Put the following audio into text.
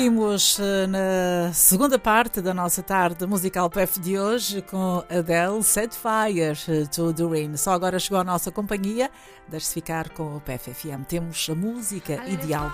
Seguimos na segunda parte da nossa tarde musical PF de hoje com Adele, Set Fire to the Rain. Só agora chegou a nossa companhia, deixe-se ficar com o PF FM. Temos a música ideal